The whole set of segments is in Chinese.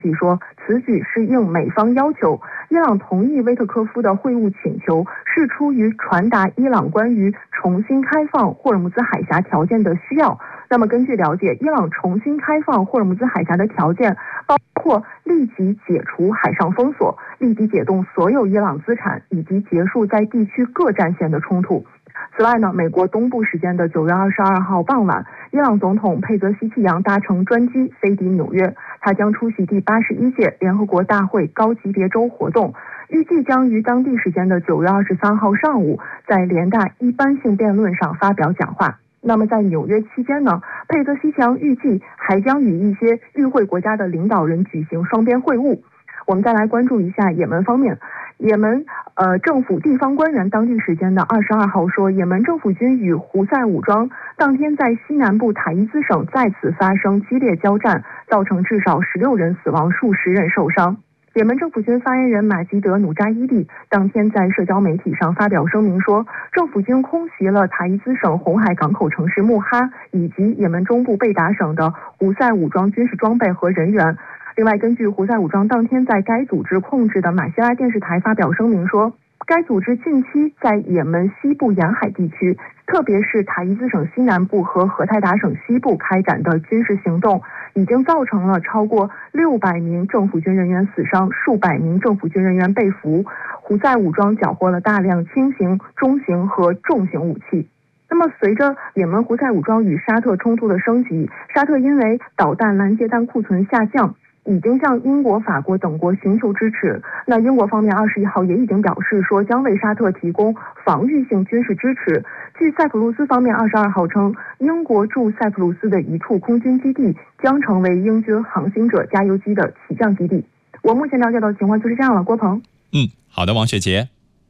说，此举是应美方要求，伊朗同意威特科夫的会晤请求是出于传达伊朗关于重新开放霍尔木兹海峡条件的需要。那么根据了解，伊朗重新开放霍尔木兹海峡的条件包括立即解除海上封锁、立即解冻所有伊朗资产，以及结束在地区各战线的冲突。此外呢，美国东部时间的9月22号傍晚，伊朗总统佩泽西奇扬搭乘专机飞抵纽约，他将出席第81届联合国大会高级别周活动，预计将于当地时间的9月23号上午在联大一般性辩论上发表讲话。那么在纽约期间呢，佩泽西奇扬预计还将与一些与会国家的领导人举行双边会晤。我们再来关注一下也门方面，也门政府地方官员当地时间的22号说，也门政府军与胡塞武装当天在西南部塔伊兹省再次发生激烈交战，造成至少16人死亡，数十人受伤。也门政府军发言人马吉德·努扎伊利当天在社交媒体上发表声明说，政府军空袭了塔伊兹省红海港口城市穆哈以及也门中部贝达省的胡塞武装军事装备和人员。另外，根据胡塞武装当天在该组织控制的马希拉电视台发表声明说，该组织近期在也门西部沿海地区，特别是塔伊兹省西南部和荷台达省西部开展的军事行动，已经造成了超过600名政府军人员死伤，数百名政府军人员被俘。胡塞武装缴获了大量轻型、中型和重型武器。那么随着也门胡塞武装与沙特冲突的升级，沙特因为导弹拦截弹库存下降，已经向英国、法国等国寻求支持。那英国方面21号也已经表示说，将为沙特提供防御性军事支持。据塞浦路斯方面22号称，英国驻塞浦路斯的一处空军基地将成为英军航行者加油机的起降基地。我目前了解到的情况就是这样了，郭鹏。 好的，王雪杰。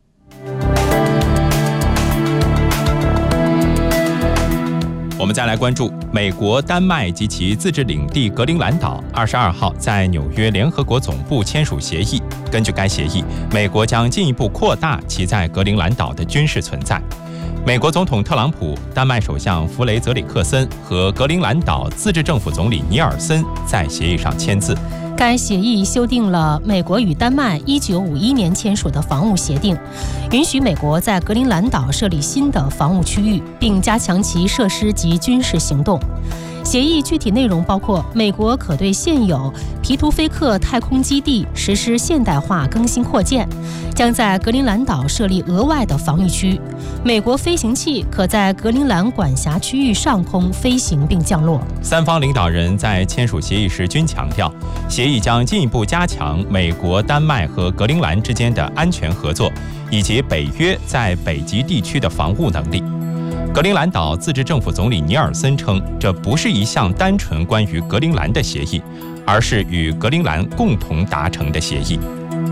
我们再来关注美国、丹麦及其自治领地格陵兰岛22号在纽约联合国总部签署协议。根据该协议，美国将进一步扩大其在格陵兰岛的军事存在。美国总统特朗普、丹麦首相弗雷泽里克森和格陵兰岛自治政府总理尼尔森在协议上签字。 该协议修订了美国与丹麦1951年签署的防务协定，允许美国在格陵兰岛设立新的防务区域，并加强其设施及军事行动。协议具体内容包括，美国可对现有皮图菲克太空基地实施现代化更新扩建，将在格陵兰岛设立额外的防御区，美国飞行器可在格陵兰管辖区域上空飞行并降落。 三方领导人在签署协议时均强调，协议将进一步加强美国、丹麦和格陵兰之间的安全合作，以及北约在北极地区的防务能力。格陵兰岛自治政府总理尼尔森称，这不是一项单纯关于格陵兰的协议，而是与格陵兰共同达成的协议。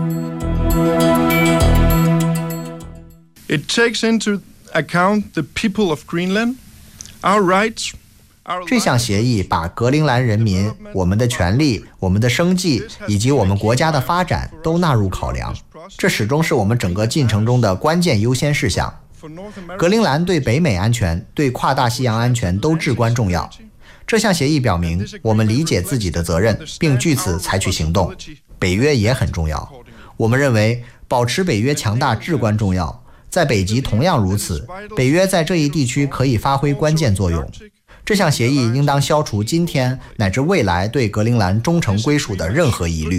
It takes into account the people of Greenland, our rights. 这项协议把格陵兰人民、我们的权利、我们的生计以及我们国家的发展都纳入考量，这始终是我们整个进程中的关键优先事项。格陵兰对北美安全、对跨大西洋安全都至关重要。这项协议表明，我们理解自己的责任，并据此采取行动。北约也很重要，我们认为保持北约强大至关重要。在北极同样如此，北约在这一地区可以发挥关键作用。这项协议应当消除今天乃至未来对格陵兰忠诚归属的任何疑虑。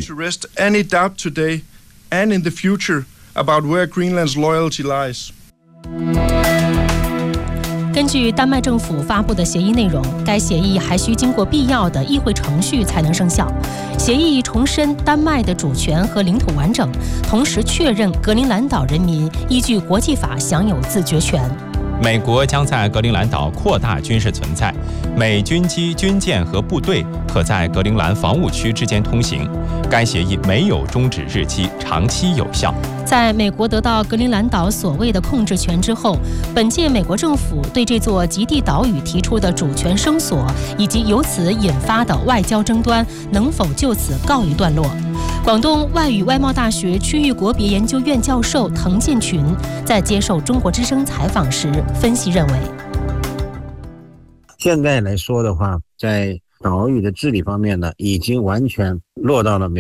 根据丹麦政府发布的协议内容，该协议还需经过必要的议会程序才能生效。协议重申丹麦的主权和领土完整，同时确认格陵兰岛人民依据国际法享有自决权。 美国将在格陵兰岛扩大军事存在，美军机、军舰和部队可在格陵兰防务区之间通行。该协议没有终止日期，长期有效。 在美国得到格陵兰岛所谓的控制权之后，本届美国政府对这座极地岛屿提出的主权声索，以及由此引发的外交争端，能否就此告一段落？广东外语外贸大学区域国别研究院教授滕建群在接受中国之声采访时分析认为， 现在来说的话，在岛屿的治理方面呢，已经完全落到了